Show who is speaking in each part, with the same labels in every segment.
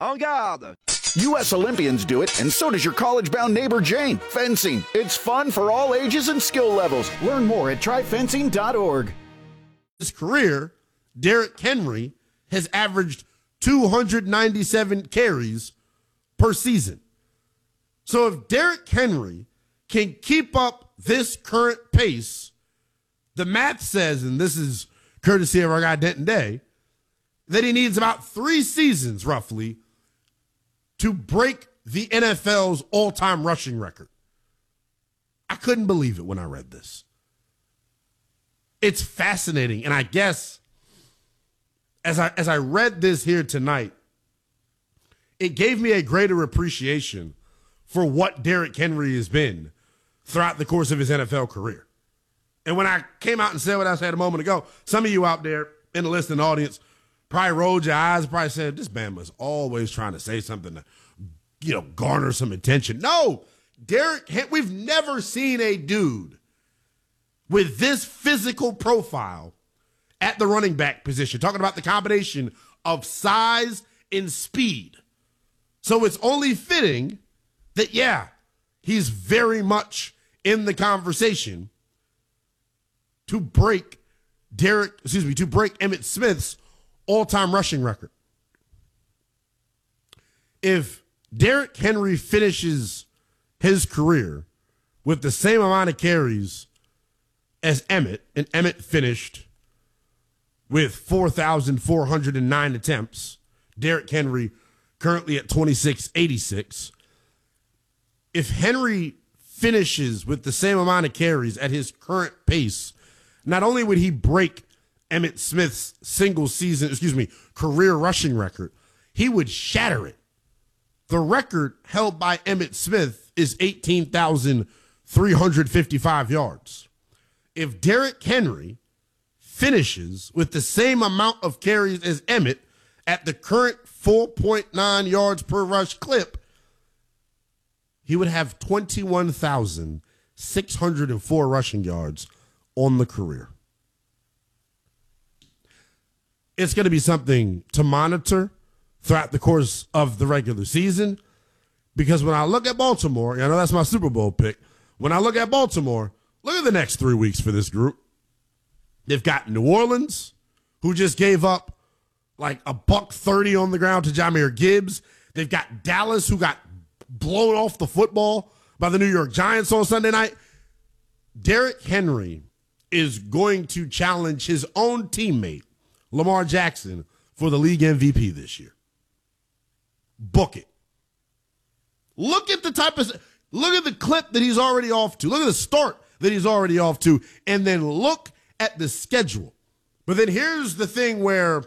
Speaker 1: En garde!
Speaker 2: U.S. Olympians do it, and so does your college-bound neighbor Jane. Fencing. It's fun for all ages and skill levels. Learn more at tryfencing.org.
Speaker 3: His career, Derrick Henry has averaged 297 carries per season. So if Derrick Henry can keep up this current pace, the math says, and this is courtesy of our guy Denton Day, that he needs about 3 seasons roughly to break the NFL's all-time rushing record. I couldn't believe it when I read this. It's fascinating, and I guess as I read this here tonight, it gave me a greater appreciation for what Derrick Henry has been throughout the course of his NFL career. And when I came out and said what I said a moment ago, some of you out there in the listening audience probably rolled your eyes, probably said, this man was always trying to say something to, garner some attention. No, we've never seen a dude with this physical profile at the running back position, talking about the combination of size and speed. So it's only fitting that, he's very much in the conversation to break Emmitt Smith's all-time rushing record. If Derrick Henry finishes his career with the same amount of carries as Emmitt, and Emmitt finished with 4,409 attempts, Derrick Henry currently at 2,686. If Henry finishes with the same amount of carries at his current pace, not only would he break Emmitt Smith's career rushing record, he would shatter it. The record held by Emmitt Smith is 18,355 yards. If Derrick Henry finishes with the same amount of carries as Emmitt at the current 4.9 yards per rush clip, he would have 21,604 rushing yards on the career. It's going to be something to monitor throughout the course of the regular season, because when I look at Baltimore, I know that's my Super Bowl pick. When I look at Baltimore, look at the next 3 weeks for this group. They've got New Orleans, who just gave up like $130 on the ground to Jahmyr Gibbs. They've got Dallas, who got blown off the football by the New York Giants on Sunday night. Derrick Henry is going to challenge his own teammate, Lamar Jackson, for the league MVP this year. Book it. Look at the clip that he's already off to. Look at the start that he's already off to, and then look at the schedule. But then here's the thing where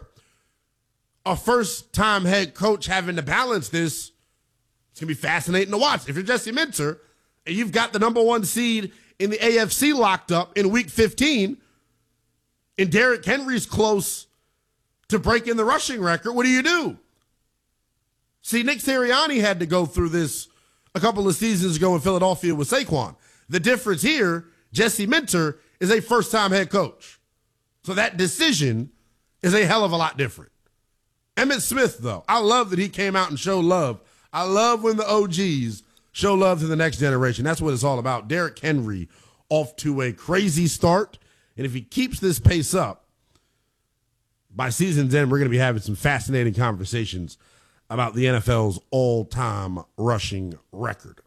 Speaker 3: a first-time head coach having to balance this, it's going to be fascinating to watch. If you're Jesse Minter and you've got the number 1 seed in the AFC locked up in week 15, and Derrick Henry's close to breaking the rushing record, what do? See, Nick Sirianni had to go through this a couple of seasons ago in Philadelphia with Saquon. The difference here, Jesse Minter is a first-time head coach. So that decision is a hell of a lot different. Emmitt Smith, though, I love that he came out and showed love. I love when the OGs show love to the next generation. That's what it's all about. Derrick Henry off to a crazy start. And if he keeps this pace up, by season's end, we're going to be having some fascinating conversations about the NFL's all-time rushing record.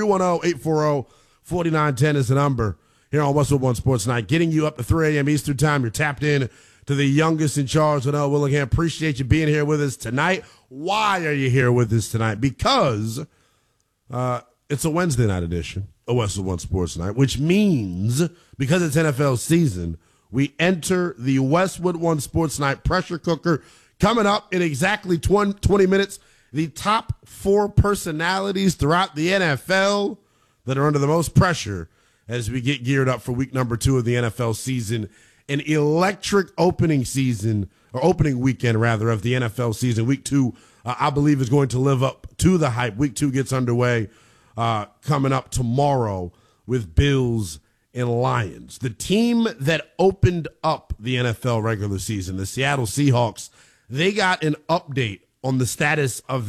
Speaker 3: 310-840-4910 is the number here on Westwood One Sports Night, getting you up to 3 a.m. Eastern Time. You're tapped in to the youngest in charge, Noah Willingham. Appreciate you being here with us tonight. Why are you here with us tonight? Because it's a Wednesday night edition of Westwood One Sports Night, which means, because it's NFL season, we enter the Westwood One Sports Night pressure cooker. Coming up in exactly 20 minutes, the top 4 personalities throughout the NFL that are under the most pressure as we get geared up for week number 2 of the NFL season. An electric opening weekend of the NFL season. Week 2, I believe, is going to live up to the hype. Week 2 gets underway coming up tomorrow with Bills and Lions. The team that opened up the NFL regular season, the Seattle Seahawks, they got an update on the status of